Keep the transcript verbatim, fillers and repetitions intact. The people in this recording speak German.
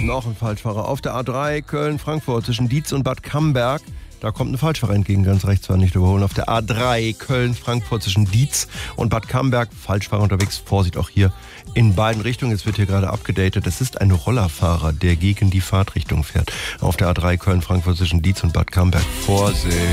Noch ein Falschfahrer auf der A drei Köln-Frankfurt zwischen Dietz und Bad Camberg. Da kommt ein Falschfahrer entgegen, ganz rechts war nicht überholen. Auf der A drei Köln-Frankfurt zwischen Dietz und Bad Camberg. Falschfahrer unterwegs, Vorsicht auch hier in beiden Richtungen. Es wird hier gerade abgedatet. Es ist ein Rollerfahrer, der gegen die Fahrtrichtung fährt. Auf der A drei Köln-Frankfurt zwischen Dietz und Bad Camberg. Vorsicht!